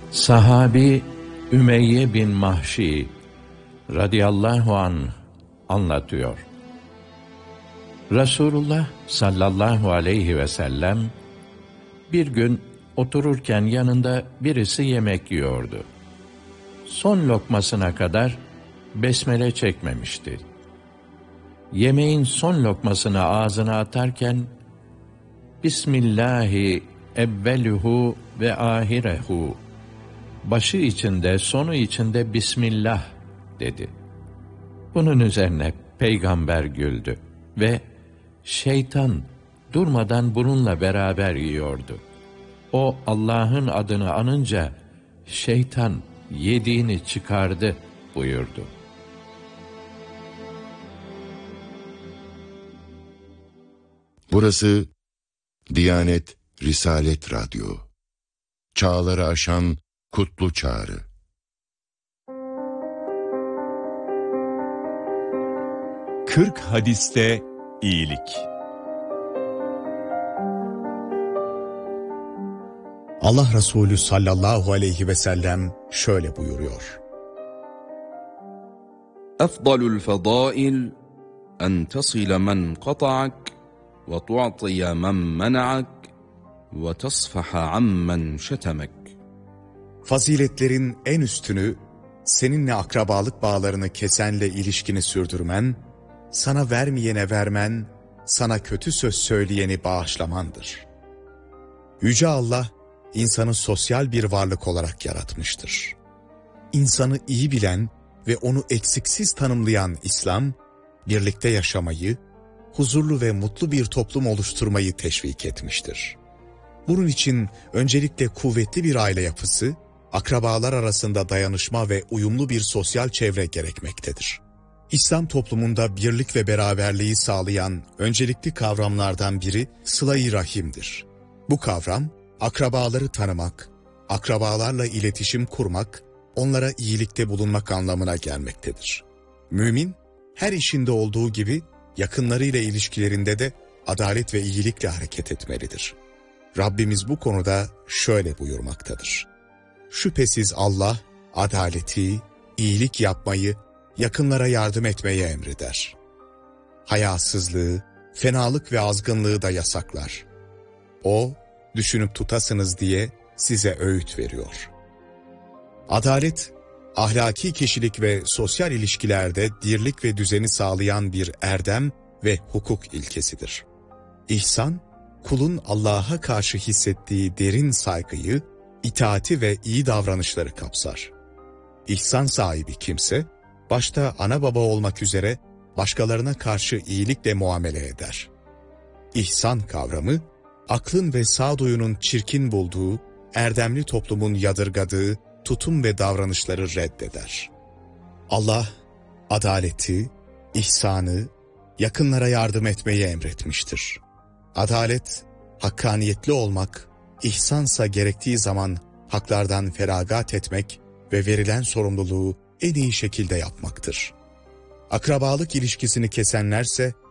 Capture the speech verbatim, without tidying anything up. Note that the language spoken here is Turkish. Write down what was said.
Sahabi Ümeyye bin Mahşi radıyallahu anh anlatıyor. Resulullah sallallahu aleyhi ve sellem bir gün otururken yanında birisi yemek yiyordu. Son lokmasına kadar besmele çekmemişti. Yemeğin son lokmasını ağzına atarken Bismillahi evveluhu ve ahirehu, başı içinde sonu içinde Bismillah dedi. Bunun üzerine peygamber güldü ve şeytan durmadan bununla beraber yiyordu. O Allah'ın adını anınca şeytan yediğini çıkardı buyurdu. Burası Diyanet Risalet Radyo. Çağları aşan kutlu çağrı. Kırk hadiste iyilik. Allah Resulü sallallahu aleyhi ve sellem şöyle buyuruyor. Efdalul fedail en tasile men qata'ak ve tu'tiye men mena'ak ve tasfaha ammen şetemek. Faziletlerin en üstünü, seninle akrabalık bağlarını kesenle ilişkini sürdürmen, sana vermeyene vermen, sana kötü söz söyleyeni bağışlamandır. Yüce Allah, insanı sosyal bir varlık olarak yaratmıştır. İnsanı iyi bilen ve onu eksiksiz tanımlayan İslam, birlikte yaşamayı, huzurlu ve mutlu bir toplum oluşturmayı teşvik etmiştir. Bunun için öncelikle kuvvetli bir aile yapısı, akrabalar arasında dayanışma ve uyumlu bir sosyal çevre gerekmektedir. İslam toplumunda birlik ve beraberliği sağlayan öncelikli kavramlardan biri sıla-i rahimdir. Bu kavram, akrabaları tanımak, akrabalarla iletişim kurmak, onlara iyilikte bulunmak anlamına gelmektedir. Mümin, her işinde olduğu gibi yakınlarıyla ilişkilerinde de adalet ve iyilikle hareket etmelidir. Rabbimiz bu konuda şöyle buyurmaktadır. Şüphesiz Allah, adaleti, iyilik yapmayı, yakınlara yardım etmeyi emreder. Hayasızlığı, fenalık ve azgınlığı da yasaklar. O, düşünüp tutasınız diye size öğüt veriyor. Adalet, ahlaki kişilik ve sosyal ilişkilerde dirlik ve düzeni sağlayan bir erdem ve hukuk ilkesidir. İhsan, kulun Allah'a karşı hissettiği derin saygıyı, itaati ve iyi davranışları kapsar. İhsan sahibi kimse, başta ana baba olmak üzere başkalarına karşı iyilikle muamele eder. İhsan kavramı, aklın ve sağduyunun çirkin bulduğu, erdemli toplumun yadırgadığı tutum ve davranışları reddeder. Allah, adaleti, ihsanı, yakınlara yardım etmeyi emretmiştir. Adalet, hakkaniyetli olmak, ihsansa gerektiği zaman haklardan feragat etmek ve verilen sorumluluğu en iyi şekilde yapmaktır. Akrabalık ilişkisini kesenlerse